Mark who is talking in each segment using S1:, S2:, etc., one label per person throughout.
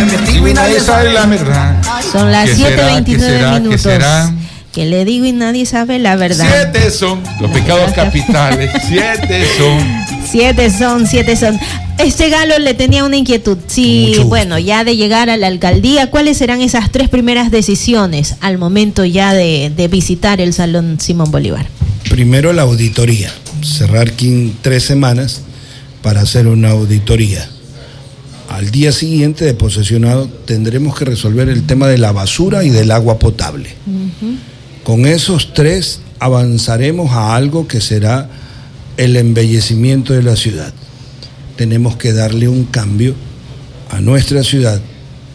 S1: y nadie sabe la verdad.
S2: Son las 7:29 minutos.
S1: ¿Qué será?
S2: Que le digo y nadie sabe la verdad.
S1: 7 son los pecados capitales. 7 son.
S2: 7 son. Galo le tenía una inquietud. Sí, bueno, ya de llegar a la alcaldía, ¿cuáles serán esas 3 primeras decisiones al momento ya de visitar el Salón Simón Bolívar?
S3: Primero la auditoría. Cerrar 3 semanas para hacer una auditoría. Al día siguiente de posesionado tendremos que resolver el tema de la basura y del agua potable. Con esos 3 avanzaremos a algo que será el embellecimiento de la ciudad. Tenemos que darle un cambio a nuestra ciudad,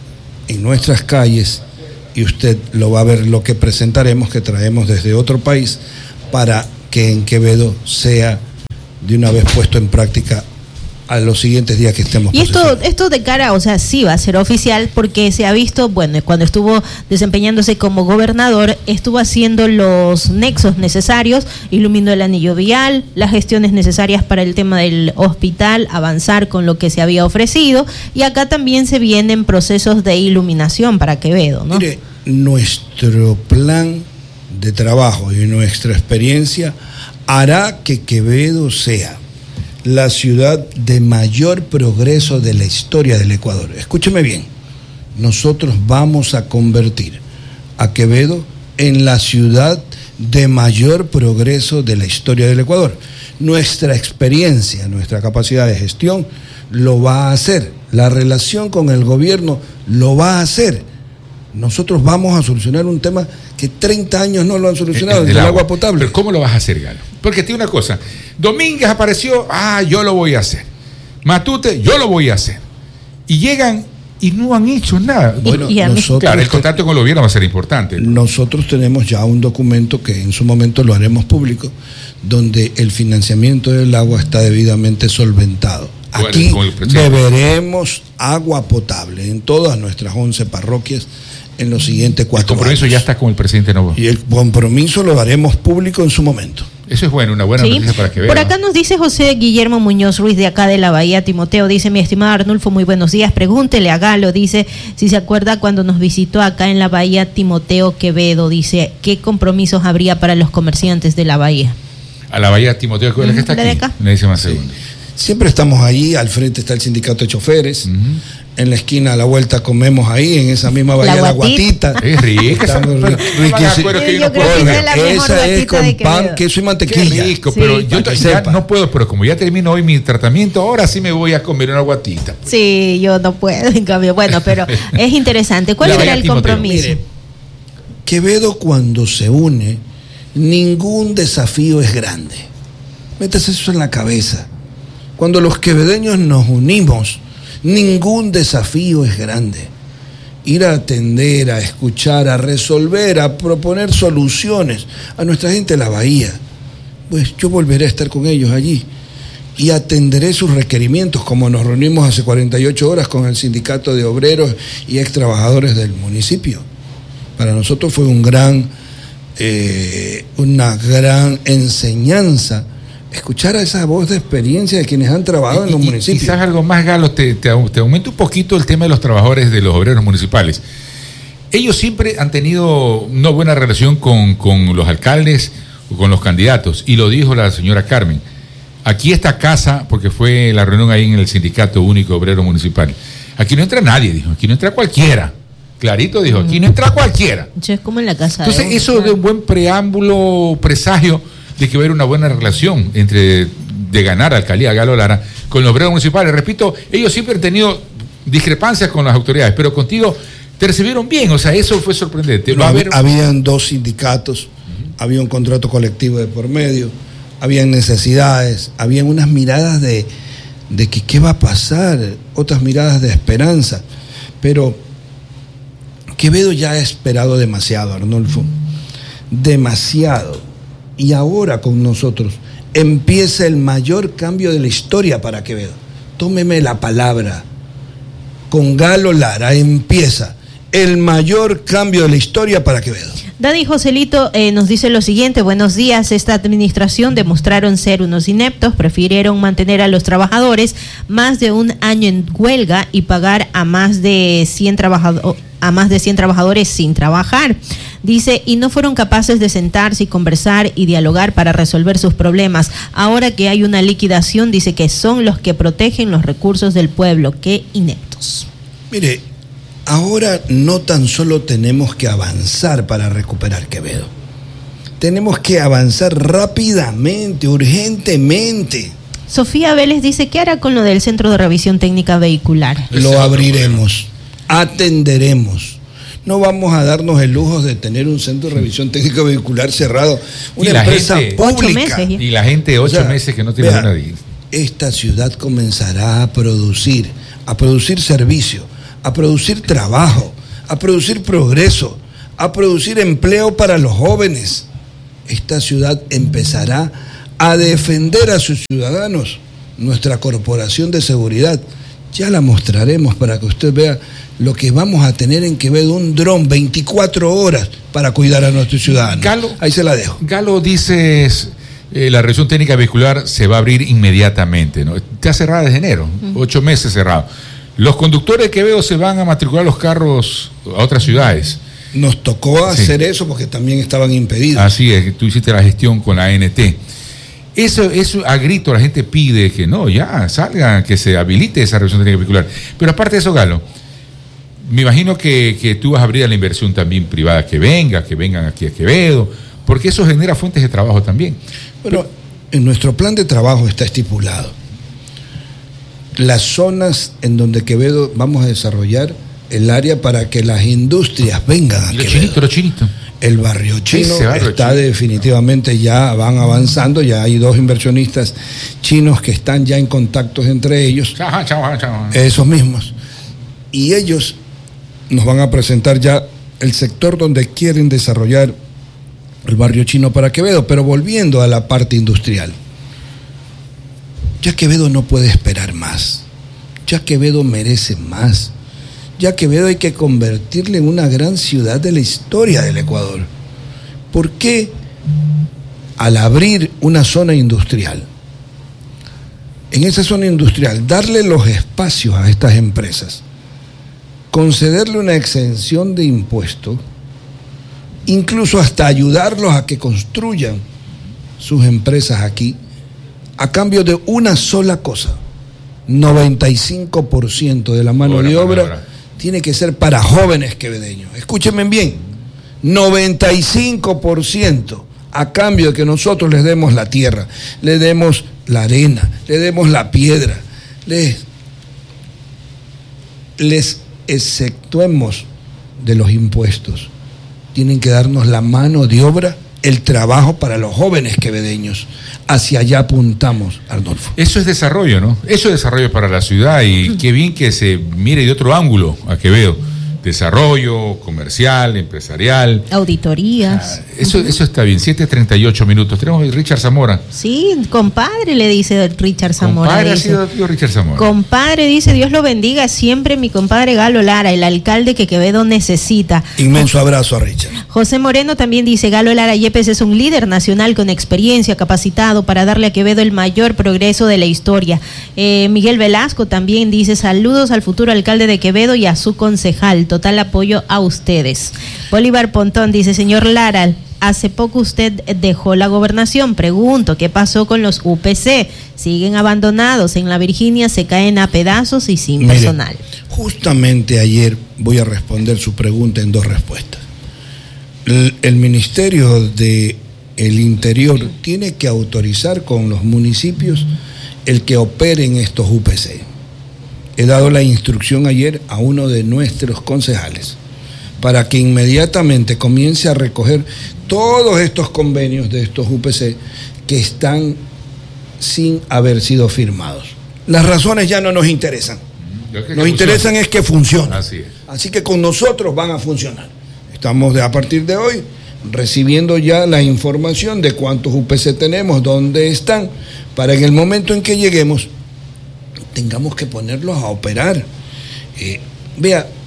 S3: en nuestras calles, y usted lo va a ver lo que presentaremos, que traemos desde otro país, para que en Quevedo sea de una vez puesto en práctica a los siguientes días que estemos.
S2: Y esto de cara, o sea, sí va a ser oficial, porque se ha visto, bueno, cuando estuvo desempeñándose como gobernador, estuvo haciendo los nexos necesarios, iluminó el anillo vial, las gestiones necesarias para el tema del hospital, avanzar con lo que se había ofrecido, y acá también se vienen procesos de iluminación para Quevedo, ¿no?
S3: Mire, nuestro plan de trabajo y nuestra experiencia hará que Quevedo sea la ciudad de mayor progreso de la historia del Ecuador. Escúcheme bien, nosotros vamos a convertir a Quevedo en la ciudad de mayor progreso de la historia del Ecuador. Nuestra experiencia, nuestra capacidad de gestión lo va a hacer, la relación con el gobierno lo va a hacer. Nosotros vamos a solucionar un tema que 30 años no lo han solucionado, el agua potable.
S1: Pero ¿cómo lo vas a hacer, Galo? Porque tiene una cosa, Domínguez apareció, yo lo voy a hacer. Matute, yo lo voy a hacer. Y llegan y no han hecho nada.
S3: Bueno, nosotros,
S1: claro, el contacto con el gobierno va a ser importante.
S3: Nosotros tenemos ya un documento que en su momento lo haremos público, donde el financiamiento del agua está debidamente solventado. Aquí beberemos agua potable en todas nuestras 11 parroquias en los siguientes 4 años.
S1: El compromiso ya está con el presidente Novoa.
S3: Y el compromiso lo haremos público en su momento.
S1: Eso es bueno, una buena noticia para que vean.
S2: Por acá nos dice José Guillermo Muñoz Ruiz, de acá de la Bahía Timoteo, dice: mi estimado Arnulfo, muy buenos días, pregúntele a Galo, dice, si se acuerda cuando nos visitó acá en la Bahía Timoteo Quevedo, dice, ¿qué compromisos habría para los comerciantes de la Bahía?
S1: A la Bahía Timoteo Quevedo, que está aquí.
S2: De acá.
S1: Me dice más segundo.
S3: Siempre estamos ahí, al frente está el sindicato de choferes, en la esquina a la vuelta comemos ahí, en esa misma bahía, la guatita.
S1: Es rica.
S3: Esa es con pan, queso y mantequilla.
S1: Qué rico, pero yo ya no puedo, pero como ya termino hoy mi tratamiento, ahora sí me voy a comer una guatita. Pues.
S2: Sí, yo no puedo, en cambio, bueno, pero es interesante. ¿Cuál era el compromiso?
S3: Mire, Quevedo cuando se une, ningún desafío es grande. Métase eso en la cabeza. Cuando los quevedeños nos unimos, ningún desafío es grande. Ir a atender, a escuchar, a resolver, a proponer soluciones a nuestra gente de la Bahía. Pues yo volveré a estar con ellos allí y atenderé sus requerimientos, como nos reunimos hace 48 horas con el sindicato de obreros y ex trabajadores del municipio. Para nosotros fue una gran enseñanza escuchar a esa voz de experiencia de quienes han trabajado en los municipios.
S1: Quizás algo más, Galo, te aumenta un poquito el tema de los trabajadores, de los obreros municipales. Ellos siempre han tenido una buena relación con los alcaldes o con los candidatos, y lo dijo la señora Carmen. Aquí esta casa, porque fue la reunión ahí en el Sindicato Único Obrero Municipal, aquí no entra nadie, dijo, aquí no entra cualquiera. Clarito dijo, aquí no entra cualquiera.
S2: Es como en la casa.
S1: Entonces, eso es un buen preámbulo, presagio de que va a haber una buena relación de ganar alcaldía Galo Lara con los obreros municipales. Repito, ellos siempre han tenido discrepancias con las autoridades, pero contigo te recibieron bien, o sea, eso fue sorprendente.
S3: Habían 2 sindicatos, había un contrato colectivo de por medio, habían necesidades, habían unas miradas de que qué va a pasar, otras miradas de esperanza, pero Quevedo ya ha esperado demasiado, Arnulfo, demasiado. Y ahora con nosotros empieza el mayor cambio de la historia para Quevedo. Tómeme la palabra. Con Galo Lara empieza el mayor cambio de la historia para Quevedo.
S2: Daddy Joselito nos dice lo siguiente: buenos días, esta administración demostraron ser unos ineptos, prefirieron mantener a los trabajadores más de un año en huelga y pagar a más de 100 trabajadores sin trabajar. Dice, y no fueron capaces de sentarse y conversar y dialogar para resolver sus problemas. Ahora que hay una liquidación, dice que son los que protegen los recursos del pueblo. ¡Qué ineptos!
S3: Mire, ahora no tan solo tenemos que avanzar para recuperar Quevedo. Tenemos que avanzar rápidamente, urgentemente.
S2: Sofía Vélez dice, ¿qué hará con lo del Centro de Revisión Técnica Vehicular?
S3: Lo abriremos, atenderemos. No vamos a darnos el lujo de tener un centro de revisión técnica vehicular cerrado. Una empresa pública.
S1: Y la gente 8 meses que no tiene nadie.
S3: Esta ciudad comenzará a producir servicio, a producir trabajo, a producir progreso, a producir empleo para los jóvenes. Esta ciudad empezará a defender a sus ciudadanos. Nuestra corporación de seguridad, ya la mostraremos para que usted vea lo que vamos a tener en Quevedo, un dron 24 horas para cuidar a nuestros ciudadanos.
S1: Galo,
S3: ahí se la dejo.
S1: Galo, dices, la revisión técnica vehicular se va a abrir inmediatamente, ¿no? Está cerrada desde enero, 8 meses cerrado. Los conductores de Quevedo se van a matricular los carros a otras ciudades.
S3: Nos tocó hacer eso porque también estaban impedidos.
S1: Así es, tú hiciste la gestión con la ANT. Eso a grito la gente pide que no, ya salgan, que se habilite esa revisión técnica vehicular. Pero aparte de eso, Galo, me imagino que tú vas a abrir a la inversión también privada que vengan aquí a Quevedo, porque eso genera fuentes de trabajo también.
S3: Bueno, en nuestro plan de trabajo está estipulado las zonas en donde Quevedo vamos a desarrollar el área para que las industrias vengan a Quevedo.
S1: Los chinitos.
S3: El barrio chino está definitivamente, ya van avanzando, ya hay 2 inversionistas chinos que están ya en contactos entre ellos. Esos mismos. Y ellos nos van a presentar ya el sector donde quieren desarrollar el barrio chino para Quevedo. Pero volviendo a la parte industrial, ya Quevedo no puede esperar más, ya Quevedo merece más, ya Quevedo hay que convertirle en una gran ciudad de la historia del Ecuador. ¿Por qué al abrir una zona industrial, en esa zona industrial, darle los espacios a estas empresas, concederle una exención de impuestos, incluso hasta ayudarlos a que construyan sus empresas aquí, a cambio de una sola cosa: 95% de la mano de obra tiene que ser para jóvenes quevedeños. Escúchenme bien, 95%, a cambio de que nosotros les demos la tierra, le demos la arena, le demos la piedra, les exceptuemos de los impuestos. Tienen que darnos la mano de obra, el trabajo para los jóvenes quevedeños. Hacia allá apuntamos, Arnolfo.
S1: Eso es desarrollo, ¿no? Eso es desarrollo para la ciudad, y qué bien que se mire de otro ángulo a Quevedo. Desarrollo comercial, empresarial.
S2: Auditorías.
S1: Eso está bien. 7:38 minutos. Tenemos a Richard Zamora.
S2: Sí, compadre, le dice Richard Zamora.
S1: Compadre ha sido tío Richard Zamora.
S2: Compadre, dice, Dios lo bendiga siempre, mi compadre Galo Lara, el alcalde que Quevedo necesita.
S3: Inmenso abrazo a Richard.
S2: José Moreno también dice, Galo Lara Yepes es un líder nacional con experiencia, capacitado para darle a Quevedo el mayor progreso de la historia. Miguel Velasco también dice, saludos al futuro alcalde de Quevedo y a su concejal. Total apoyo a ustedes. Bolívar Pontón dice, señor Lara, hace poco usted dejó la gobernación. Pregunto, ¿qué pasó con los UPC? Siguen abandonados. En la Virginia se caen a pedazos y sin personal.
S3: Justamente ayer voy a responder su pregunta en 2 respuestas. El Ministerio del Interior tiene que autorizar con los municipios el que operen estos UPC. He dado la instrucción ayer a uno de nuestros concejales para que inmediatamente comience a recoger todos estos convenios de estos UPC que están sin haber sido firmados. Las razones ya no nos interesan. Nos interesan es que funcionen. Así que con nosotros van a funcionar. Estamos a partir de hoy recibiendo ya la información de cuántos UPC tenemos, dónde están, para en el momento en que lleguemos tengamos que ponerlos a operar. Vea,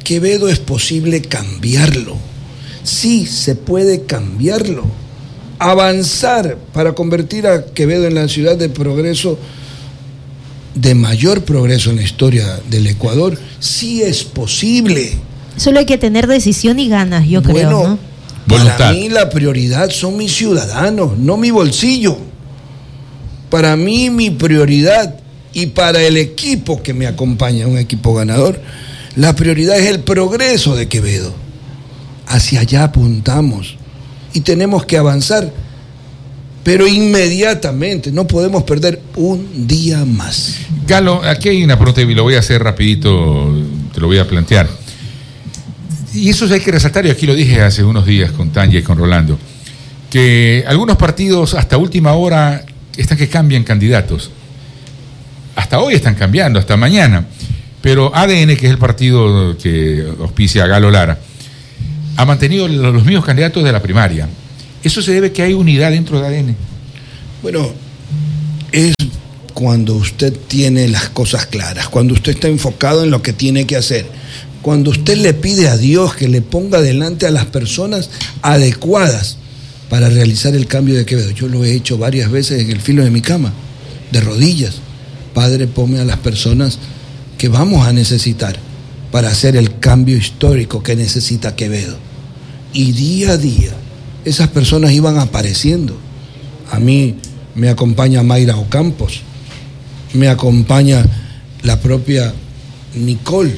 S3: Quevedo es posible cambiarlo. Sí, se puede cambiarlo. Avanzar para convertir a Quevedo en la ciudad de progreso, de mayor progreso en la historia del Ecuador, sí es posible.
S2: Solo hay que tener decisión y ganas, yo creo, ¿no?
S3: Para mí la prioridad son mis ciudadanos, no mi bolsillo. Para mí mi prioridad, y para el equipo que me acompaña, un equipo ganador, la prioridad es el progreso de Quevedo. Hacia allá apuntamos y tenemos que avanzar, pero inmediatamente, no podemos perder un día más.
S1: Galo, aquí hay una pregunta y lo voy a hacer rapidito, te lo voy a plantear. Y eso hay que resaltar, y aquí lo dije hace unos días con Tanya y con Rolando, que algunos partidos hasta última hora están que cambian candidatos. Hasta hoy están cambiando, hasta mañana. Pero ADN, que es el partido que auspicia a Galo Lara, ha mantenido los mismos candidatos de la primaria. ¿Eso se debe a que hay unidad dentro de ADN?
S3: Bueno, es cuando usted tiene las cosas claras, cuando usted está enfocado en lo que tiene que hacer, cuando usted le pide a Dios que le ponga delante a las personas adecuadas para realizar el cambio de Quevedo. Yo lo he hecho varias veces en el filo de mi cama, de rodillas. Padre, ponme a las personas que vamos a necesitar para hacer el cambio histórico que necesita Quevedo. Y día a día, esas personas iban apareciendo. A mí me acompaña Mayra Ocampos, me acompaña la propia Nicole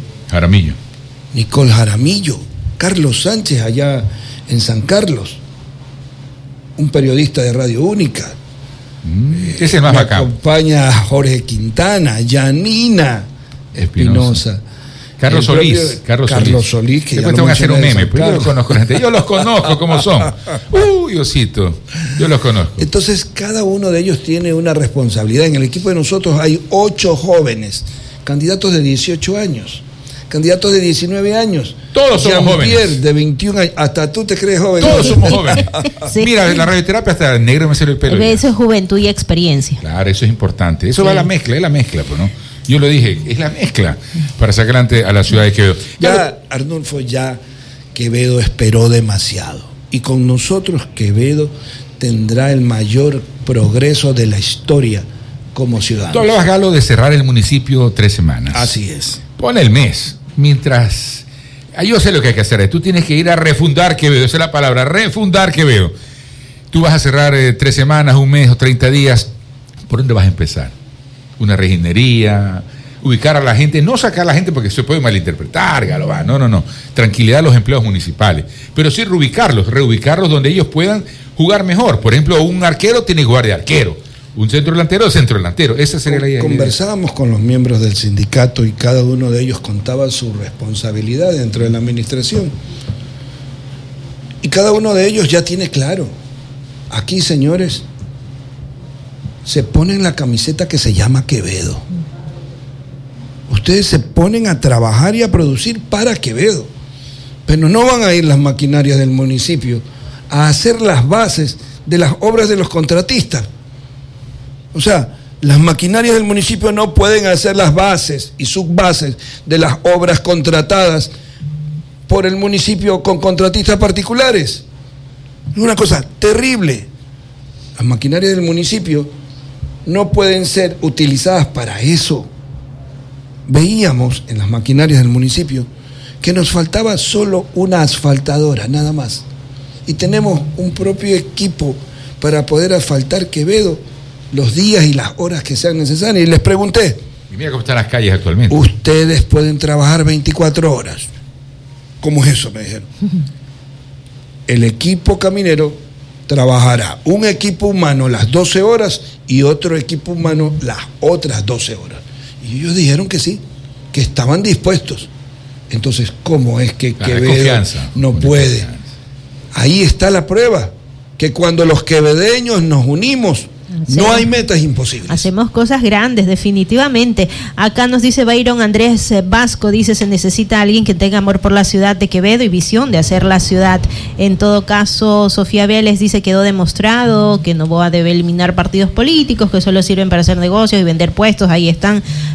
S3: Jaramillo, Carlos Sánchez allá en San Carlos, un periodista de Radio Única.
S1: Ese es el más bacán.
S3: Me acompaña Jorge Quintana, Yanina Espinosa,
S1: Carlos Solís,
S3: que
S1: después te van a hacer un meme, pero yo los conozco, gente. Yo los conozco como son. Osito, yo los conozco.
S3: Entonces, cada uno de ellos tiene una responsabilidad. En el equipo de nosotros hay 8 jóvenes, candidatos de 18 años, candidatos de 19 años.
S1: Todos somos jóvenes.
S3: De 21 años, hasta tú te crees joven.
S1: Todos somos jóvenes. Sí. Mira, la radioterapia hasta el negro me sale el pelo.
S2: Eso es juventud y experiencia.
S1: Claro, eso es importante. Eso va a la mezcla, es la mezcla, pues, ¿no? Yo lo dije, es la mezcla para sacar adelante a la ciudad de Quevedo.
S3: Ya, Arnulfo, ya Quevedo esperó demasiado. Y con nosotros Quevedo tendrá el mayor progreso de la historia como ciudadano.
S1: Tú hablabas, Galo, de cerrar el municipio 3 semanas.
S3: Así es.
S1: Pon el mes, mientras... Yo sé lo que hay que hacer. Tú tienes que ir a refundar Quevedo, esa es la palabra, refundar Quevedo. Tú vas a cerrar 3 semanas, un mes o 30 días. ¿Por dónde vas a empezar? Una reginería, ubicar a la gente, no sacar a la gente porque se puede malinterpretar, Galo, no. Tranquilidad a los empleados municipales. Pero sí reubicarlos donde ellos puedan jugar mejor. Por ejemplo, un arquero tiene que jugar de arquero. Un centro delantero. Esa sería la idea.
S3: Conversábamos con los miembros del sindicato y cada uno de ellos contaba su responsabilidad dentro de la administración. Y cada uno de ellos ya tiene claro. Aquí, señores, se ponen la camiseta que se llama Quevedo. Ustedes se ponen a trabajar y a producir para Quevedo. Pero no van a ir las maquinarias del municipio a hacer las bases de las obras de los contratistas. O sea, las maquinarias del municipio no pueden hacer las bases y subbases de las obras contratadas por el municipio con contratistas particulares. Es una cosa terrible. Las maquinarias del municipio no pueden ser utilizadas para eso. Veíamos en las maquinarias del municipio que nos faltaba solo una asfaltadora, nada más. Y tenemos un propio equipo para poder asfaltar Quevedo los días y las horas que sean necesarias. Y les pregunté,
S1: y mira cómo están las calles actualmente.
S3: Ustedes pueden trabajar 24 horas. ¿Cómo es eso? Me dijeron. El equipo caminero trabajará un equipo humano las 12 horas y otro equipo humano las otras 12 horas. Y ellos dijeron que sí, que estaban dispuestos. Entonces, ¿cómo es que Quevedo no puede? Ahí está la prueba, que cuando los quevedeños nos unimos, no hay metas imposibles.
S2: Hacemos cosas grandes, definitivamente. Acá nos dice Byron Andrés Vasco, dice, se necesita alguien que tenga amor por la ciudad de Quevedo y visión de hacer la ciudad. En todo caso, Sofía Vélez dice, quedó demostrado que Noboa debe eliminar partidos políticos que solo sirven para hacer negocios y vender puestos. Ahí están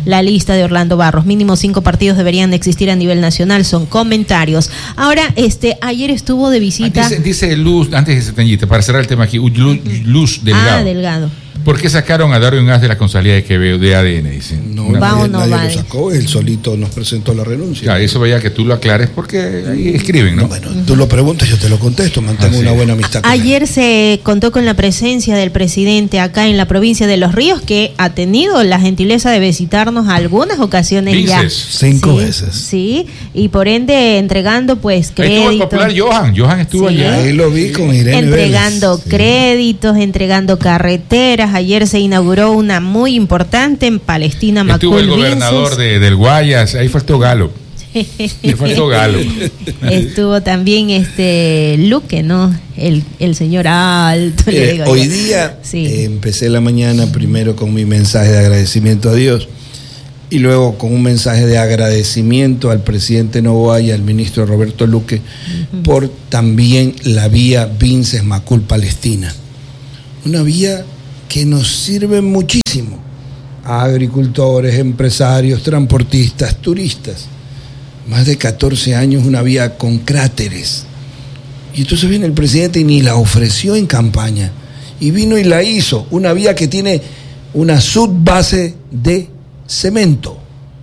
S2: la lista de Orlando Barros. Mínimo 5 partidos deberían de existir a nivel nacional, son comentarios. Ahora, ayer estuvo de visita...
S1: Dice Luz, antes que se teñiste, para cerrar el tema aquí, Luz Delgado.
S2: Delgado.
S1: ¿Por qué sacaron a Darwin Gas de la consalía de Quevedo de ADN? Dicen.
S3: Nadie lo sacó, él solito nos presentó la renuncia.
S1: Claro, eso vaya que tú lo aclares porque ahí escriben, ¿no?
S3: Bueno, tú lo preguntas, yo te lo contesto, mantengo una buena amistad con
S2: Ayer se contó con la presencia del presidente acá en la provincia de Los Ríos, que ha tenido la gentileza de visitarnos algunas ocasiones ya.
S3: 5 veces.
S2: Sí, y por ende entregando pues créditos.
S1: Ahí estuvo el popular Johan estuvo allá.
S3: Ahí lo vi con Irene
S2: entregando
S3: Vélez.
S2: créditos, entregando carreteras. Ayer se inauguró una muy importante en Palestina,
S1: Estuvo el gobernador del Guayas, ahí faltó Galo. Le faltó Galo.
S2: Estuvo también Luque, ¿no? El señor alto.
S3: Hoy día empecé la mañana primero con mi mensaje de agradecimiento a Dios y luego con un mensaje de agradecimiento al presidente Noboa y al ministro Roberto Luque por también la vía Vinces Macul Palestina. Una vía que nos sirve muchísimo a agricultores, empresarios, transportistas, turistas. Más de 14 años una vía con cráteres. Y entonces viene el presidente y ni la ofreció en campaña. Y vino y la hizo. Una vía que tiene una subbase de cemento.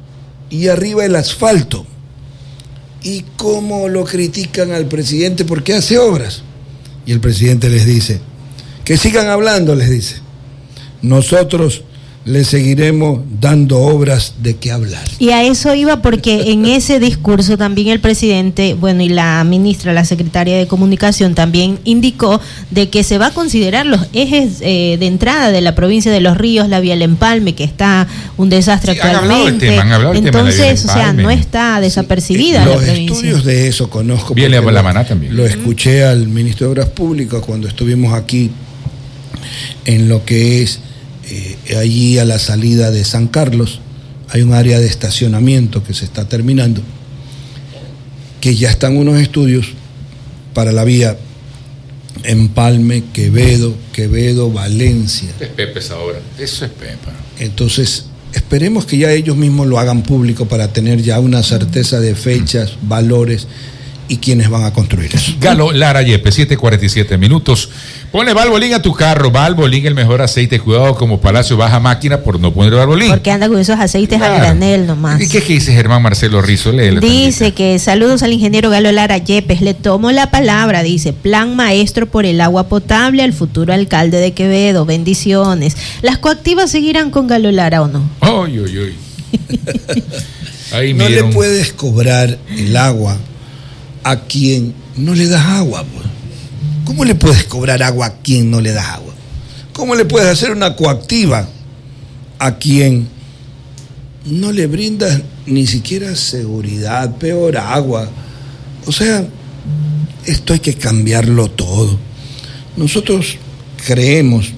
S3: Y arriba el asfalto. ¿Y cómo lo critican al presidente? Porque hace obras. Y el presidente les dice, que sigan hablando, les dice. Nosotros le seguiremos dando obras de qué hablar.
S2: Y a eso iba porque en ese discurso también el presidente, bueno, y la ministra, la secretaria de Comunicación también indicó de que se va a considerar los ejes de entrada de la provincia de Los Ríos, la vía El Empalme, que está un desastre actualmente.
S1: Han hablado del tema,
S2: entonces, o sea, no está desapercibida la provincia.
S3: Los estudios de eso conozco.
S1: Bien, la Maná también.
S3: Lo escuché al ministro de Obras Públicas cuando estuvimos aquí en lo que es allí a la salida de San Carlos. Hay un área de estacionamiento que se está terminando, que ya están unos estudios para la vía Empalme, Quevedo, Valencia.
S1: Es Pepe esa obra, eso es Pepa.
S3: Entonces, esperemos que ya ellos mismos lo hagan público para tener ya una certeza de fechas, valores y quiénes van a construir eso.
S1: Galo Lara Yepes, 7:47. Ponle Valvoline a tu carro. Valvoline, el mejor aceite. Cuidado, como Palacio baja máquina por no poner Valvoline.
S2: Porque anda con esos aceites a granel nomás.
S1: ¿Y qué dice Germán Marcelo Rizo?
S2: Dice que saludos al ingeniero Galo Lara Yepes. Le tomo la palabra. Dice, plan maestro por el agua potable al futuro alcalde de Quevedo. Bendiciones. ¿Las coactivas seguirán con Galo Lara o no?
S1: Ay. Ahí
S3: no le puedes cobrar el agua a quien no le das agua, pues. ¿Cómo le puedes cobrar agua a quien no le das agua? ¿Cómo le puedes hacer una coactiva a quien no le brindas ni siquiera seguridad, peor agua? O sea, esto hay que cambiarlo todo. Nosotros creemos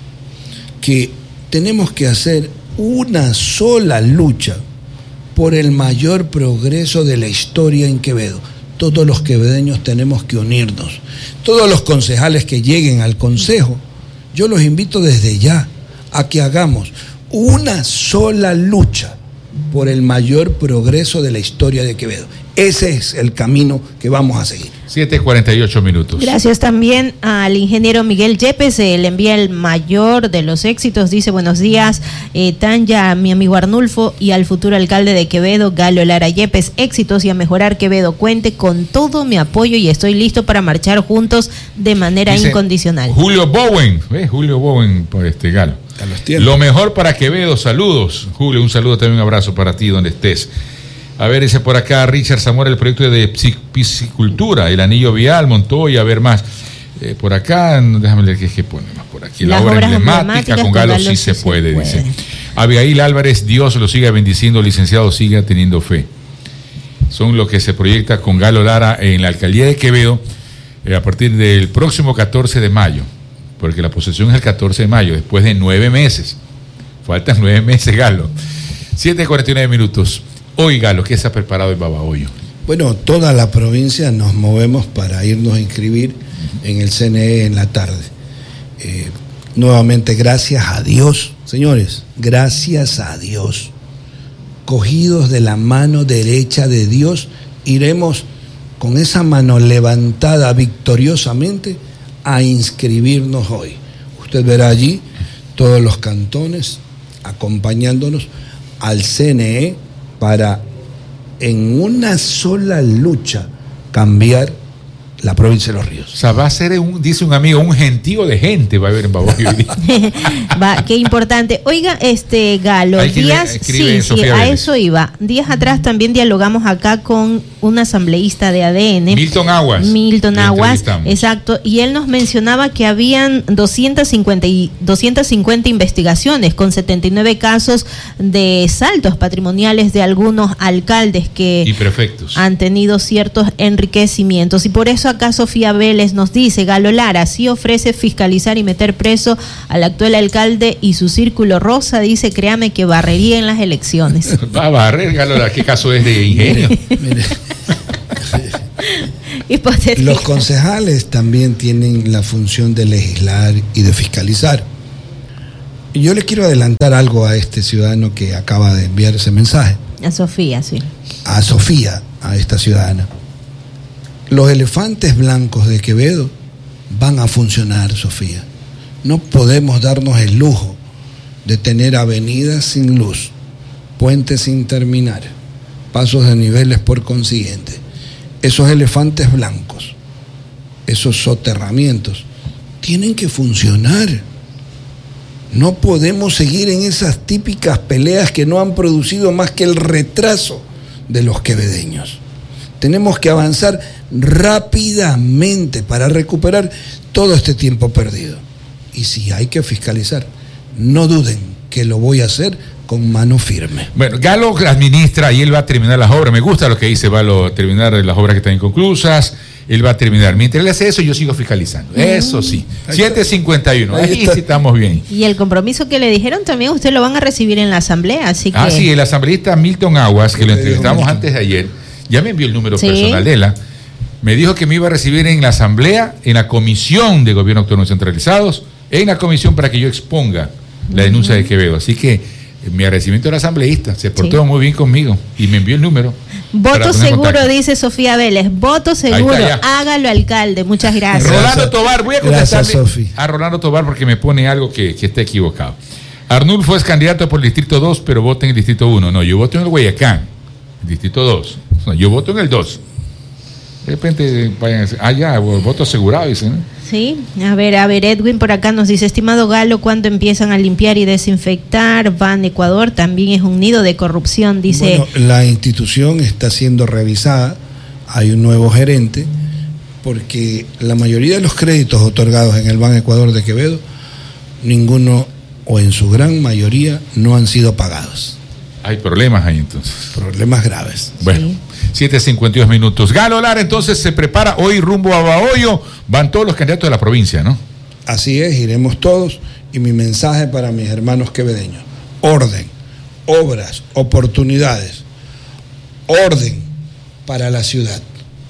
S3: que tenemos que hacer una sola lucha por el mayor progreso de la historia en Quevedo. Todos los quevedeños tenemos que unirnos. Todos los concejales que lleguen al consejo, yo los invito desde ya a que hagamos una sola lucha por el mayor progreso de la historia de Quevedo. Ese es el camino que vamos a seguir.
S1: 7:48.
S2: Gracias también al ingeniero Miguel Yepes, le envía el mayor de los éxitos, dice buenos días, Tanya, mi amigo Arnulfo, y al futuro alcalde de Quevedo, Galo Lara Yepes, éxitos y a mejorar Quevedo, cuente con todo mi apoyo y estoy listo para marchar juntos de manera incondicional.
S1: Julio Bowen, por Galo. Lo mejor para Quevedo, saludos. Julio, un saludo también, un abrazo para ti donde estés. A ver, dice por acá Richard Zamora, el proyecto de piscicultura, el anillo vial, Montoya, a ver más. Por acá, déjame leer qué pone más por aquí. La obra emblemática con Galo sí se puede, dice. Abigail Álvarez, Dios lo siga bendiciendo, licenciado, siga teniendo fe. Son lo que se proyecta con Galo Lara en la alcaldía de Quevedo a partir del próximo 14 de mayo, porque la posesión es el 14 de mayo, después de 9 meses. Faltan 9 meses, Galo. 7:49. Hoy, Galo, ¿qué se ha preparado en Babahoyo?
S3: Bueno, toda la provincia nos movemos para irnos a inscribir en el CNE en la tarde. Nuevamente, gracias a Dios, señores, gracias a Dios. cogidos de la mano derecha de Dios, iremos con esa mano levantada victoriosamente a inscribirnos hoy. Usted verá allí todos los cantones acompañándonos al CNE para en una sola lucha cambiar la provincia de Los Ríos.
S1: O sea, va a ser, dice un amigo, un gentío de gente va a haber en Baboyo.
S2: Qué importante. Oiga, Galo, días, sí, a eso iba. Días atrás también dialogamos acá con un asambleísta de ADN.
S1: Milton Aguas,
S2: exacto. Y él nos mencionaba que habían 250 investigaciones con 79 casos de saltos patrimoniales de algunos alcaldes que
S1: y prefectos
S2: han tenido ciertos enriquecimientos. Y por eso acá Sofía Vélez nos dice, Galo Lara sí ofrece fiscalizar y meter preso al actual alcalde y su círculo rosa, dice, créame que barrería en las elecciones.
S1: Va a barrer, Galo Lara, ¿qué caso es de ingenio?
S3: Mire. Los concejales también tienen la función de legislar y de fiscalizar. Y yo le quiero adelantar algo a este ciudadano que acaba de enviar ese mensaje.
S2: A Sofía, sí.
S3: A Sofía, a esta ciudadana. Los elefantes blancos de Quevedo van a funcionar, Sofía. No podemos darnos el lujo de tener avenidas sin luz, puentes sin terminar, pasos de niveles por consiguiente. Esos elefantes blancos, esos soterramientos, tienen que funcionar. No podemos seguir en esas típicas peleas que no han producido más que el retraso de los quevedeños. Tenemos que avanzar rápidamente para recuperar todo este tiempo perdido. Y si hay que fiscalizar, no duden que lo voy a hacer con mano firme.
S1: Bueno, Galo administra y él va a terminar las obras. Me gusta lo que dice, va a terminar las obras que están inconclusas. Él va a terminar. Mientras él hace eso, yo sigo fiscalizando. Eso sí. 7:51. Ahí sí estamos bien.
S2: Y el compromiso que le dijeron también, usted lo van a recibir en la asamblea. Así que...
S1: sí, el asambleísta Milton Aguas, que lo entrevistamos antes de ayer, ya me envió el número personal de él. Me dijo que me iba a recibir en la asamblea, en la comisión de gobierno autónomo centralizados, en la comisión para que yo exponga la denuncia de Quevedo. Así que mi agradecimiento al asambleísta, se portó muy bien conmigo y me envió el número.
S2: Voto seguro, dice Sofía Vélez. Voto seguro, hágalo alcalde. Muchas gracias.
S1: Rolando Tobar, voy a contestarle a Rolando Tobar porque me pone algo que está equivocado. Arnulfo es candidato por el distrito 2, pero vota en el distrito 1. No, yo voto en el Guayacán, el distrito 2. No, yo voto en el 2. De repente vayan a decir, voto asegurado, dicen, ¿no?
S2: Sí, a ver, Edwin por acá nos dice, estimado Galo, ¿cuándo empiezan a limpiar y desinfectar? Ban Ecuador también es un nido de corrupción, dice.
S3: Bueno, la institución está siendo revisada, hay un nuevo gerente, porque la mayoría de los créditos otorgados en el Ban Ecuador de Quevedo, ninguno o en su gran mayoría no han sido pagados.
S1: Hay problemas ahí entonces.
S3: Problemas graves.
S1: Bueno. Sí. 7:52. Galo Lara entonces se prepara hoy rumbo a Bahoyo. Van todos los candidatos de la provincia, ¿no?
S3: Así es, iremos todos. Y mi mensaje para mis hermanos quevedeños: orden, obras, oportunidades. Orden para la ciudad.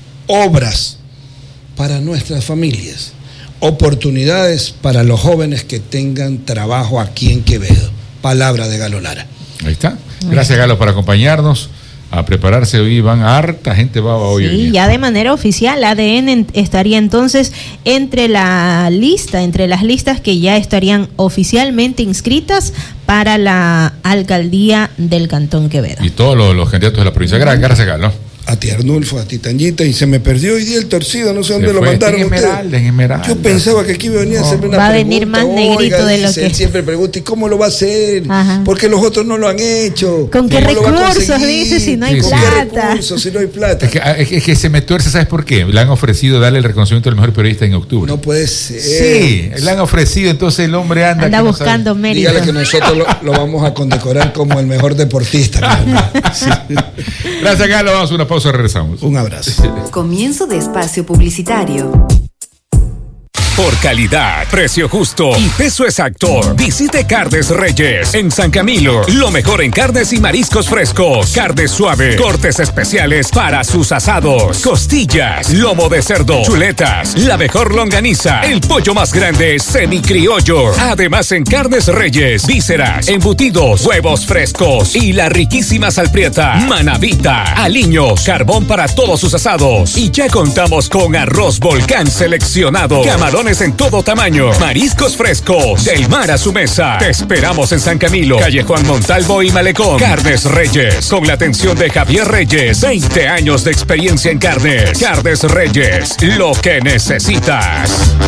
S3: Obras para nuestras familias. Oportunidades para los jóvenes que tengan trabajo aquí en Quevedo. Palabra de Galo Lara.
S1: Ahí está. Gracias, Galo, por acompañarnos. A prepararse hoy, van harta gente va hoy.
S2: Sí, ya de manera oficial, ADN estaría entonces entre las listas que ya estarían oficialmente inscritas para la alcaldía del Cantón Quevedo.
S1: Y todos los candidatos de la provincia. Gracias, Galo.
S3: A ti, Arnulfo, a ti, Tanyita, y se me perdió hoy día el torcido, no sé dónde lo mandaron
S1: ustedes. Yo
S3: pensaba que aquí venía a hacerme una
S2: pregunta. Va a
S3: venir
S2: más negrito de lo que...
S3: Él siempre pregunta, ¿y cómo lo va a hacer? Ajá. Porque los otros no lo han hecho.
S2: ¿Con qué recursos, dice, si no hay plata?
S3: ¿Con qué recursos, si no hay plata?
S1: Es que se me tuerce, ¿sabes por qué? Le han ofrecido darle el reconocimiento al mejor periodista en octubre.
S3: No puede ser.
S1: Sí, le han ofrecido, entonces el hombre anda
S2: buscando mérito.
S3: Dígale que nosotros lo vamos a condecorar como el mejor deportista.
S1: Sí. Gracias, Galo. Vamos a una pausa, regresamos.
S3: Un abrazo.
S4: Comienzo de espacio publicitario. Por calidad, precio justo y peso exacto. Visite Carnes Reyes en San Camilo. Lo mejor en carnes y mariscos frescos. Carne suave, cortes especiales para sus asados. Costillas, lomo de cerdo, chuletas, la mejor longaniza, el pollo más grande semicriollo. Además en Carnes Reyes, vísceras, embutidos, huevos frescos y la riquísima salprieta, manavita, aliños, carbón para todos sus asados. Y ya contamos con arroz Volcán seleccionado, camarones en todo tamaño, mariscos frescos, del mar a su mesa. Te esperamos en San Camilo, calle Juan Montalvo y Malecón. Carnes Reyes, con la atención de Javier Reyes. 20 años de experiencia en carnes. Carnes Reyes, lo que necesitas.